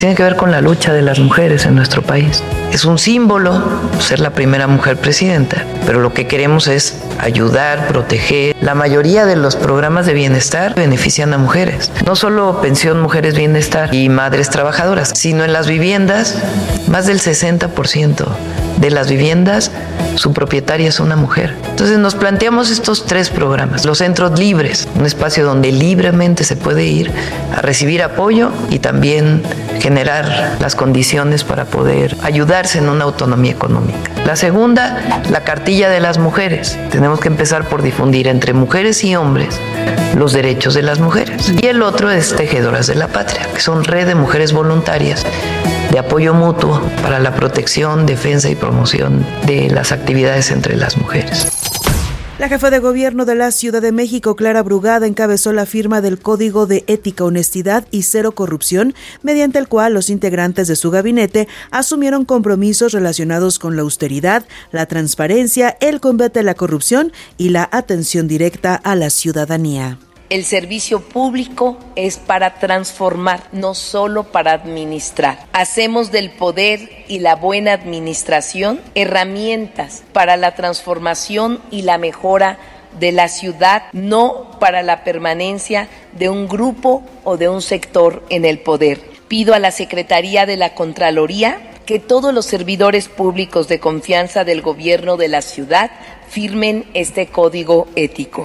Tiene que ver con la lucha de las mujeres en nuestro país. Es un símbolo ser la primera mujer presidenta, pero lo que queremos es ayudar, proteger. La mayoría de los programas de bienestar benefician a mujeres. No solo pensión mujeres bienestar y madres trabajadoras, sino en las viviendas, más del 60% de las viviendas, su propietaria es una mujer. Entonces nos planteamos estos 3 programas. Los centros libres, un espacio donde libremente se puede ir a recibir apoyo y también generar las condiciones para poder ayudarse en una autonomía económica. La segunda, la cartilla de las mujeres. Tenemos que empezar por difundir entre mujeres y hombres los derechos de las mujeres. Y el otro es Tejedoras de la Patria, que son red de mujeres voluntarias de apoyo mutuo para la protección, defensa y promoción de las actividades entre las mujeres. La jefa de gobierno de la Ciudad de México, Clara Brugada, encabezó la firma del Código de Ética, Honestidad y Cero Corrupción, mediante el cual los integrantes de su gabinete asumieron compromisos relacionados con la austeridad, la transparencia, el combate a la corrupción y la atención directa a la ciudadanía. El servicio público es para transformar, no solo para administrar. Hacemos del poder y la buena administración herramientas para la transformación y la mejora de la ciudad, no para la permanencia de un grupo o de un sector en el poder. Pido a la Secretaría de la Contraloría que todos los servidores públicos de confianza del gobierno de la ciudad firmen este código ético.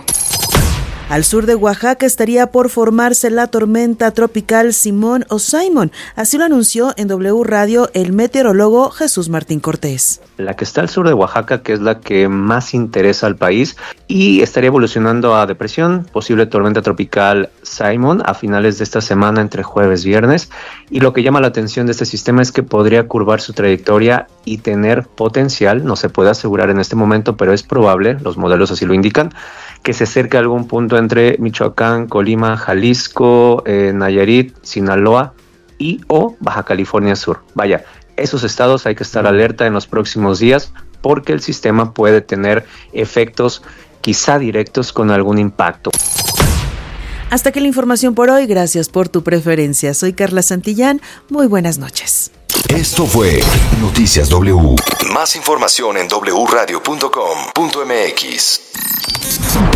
Al sur de Oaxaca estaría por formarse la tormenta tropical Simón o Simon. Así lo anunció en W Radio el meteorólogo Jesús Martín Cortés. La que está al sur de Oaxaca, que es la que más interesa al país, y estaría evolucionando a depresión, posible tormenta tropical Simon a finales de esta semana entre jueves y viernes. Y lo que llama la atención de este sistema es que podría curvar su trayectoria y tener potencial, no se puede asegurar en este momento, pero es probable, los modelos así lo indican, que se acerque a algún punto entre Michoacán, Colima, Jalisco, Nayarit, Sinaloa y o Baja California Sur. Vaya, esos estados hay que estar alerta en los próximos días porque el sistema puede tener efectos quizá directos con algún impacto. Hasta aquí la información por hoy. Gracias por tu preferencia. Soy Carla Santillán. Muy buenas noches. Esto fue Noticias W. Más información en wradio.com.mx.